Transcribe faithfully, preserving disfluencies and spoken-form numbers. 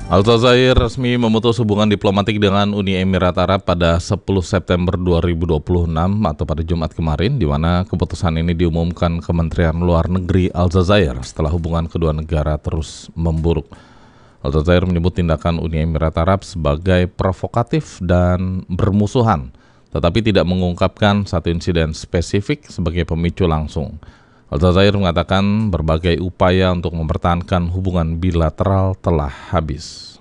Aljazair resmi memutus hubungan diplomatik dengan Uni Emirat Arab pada sepuluh September dua ribu dua puluh enam atau pada Jumat kemarin, di mana keputusan ini diumumkan Kementerian Luar Negeri Aljazair setelah hubungan kedua negara terus memburuk. Aljazair menyebut tindakan Uni Emirat Arab sebagai provokatif dan bermusuhan, tetapi tidak mengungkapkan satu insiden spesifik sebagai pemicu langsung. Aljazair mengatakan berbagai upaya untuk mempertahankan hubungan bilateral telah habis.